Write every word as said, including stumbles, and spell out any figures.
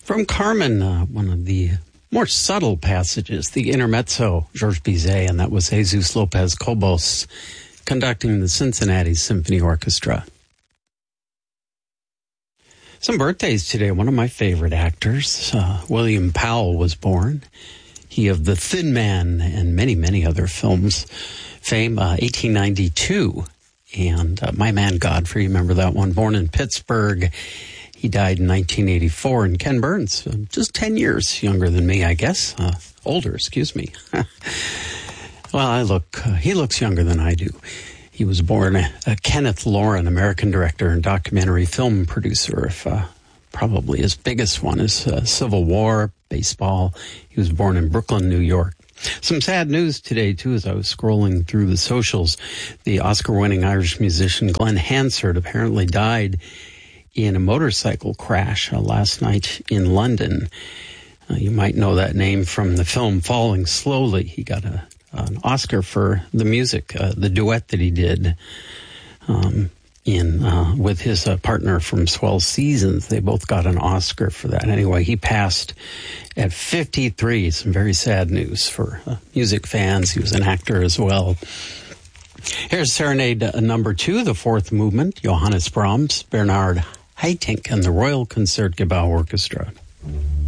From Carmen, uh, one of the more subtle passages, the intermezzo, Georges Bizet, and that was Jesus Lopez Cobos conducting the Cincinnati Symphony Orchestra. Some birthdays today. One of my favorite actors, uh, William Powell, was born. He of The Thin Man and many, many other films fame, uh, eighteen ninety-two. And uh, My Man Godfrey, remember that one? Born in Pittsburgh. He died in nineteen eighty-four. And Ken Burns, uh, just ten years younger than me, I guess. Uh, older, excuse me. Well, I look, uh, he looks younger than I do. He was born uh, Kenneth Loren, American director and documentary film producer. If, uh, probably his biggest one is uh, Civil War, baseball. He was born in Brooklyn, New York. Some sad news today, too, as I was scrolling through the socials. The Oscar-winning Irish musician Glenn Hansard apparently died in a motorcycle crash uh, last night in London. Uh, you might know that name from the film Falling Slowly. He got a, an Oscar for the music, uh, the duet that he did um, in uh, with his uh, partner from Swell Seasons. They both got an Oscar for that. Anyway, he passed at fifty-three. Some very sad news for uh, music fans. He was an actor as well. Here's Serenade uh, number two, the fourth movement, Johannes Brahms, Bernard Haitink, and the Royal Concertgebouw Orchestra.